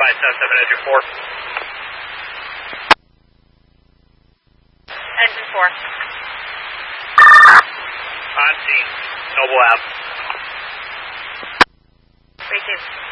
577 engine 4. Engine 4. On scene. Noble Ave. Receive.